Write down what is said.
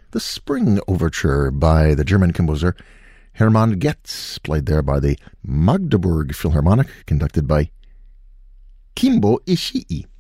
the Spring Overture by the German composer Hermann Goetz, played there by the Magdeburg Philharmonic, conducted by Kimbo Ishii.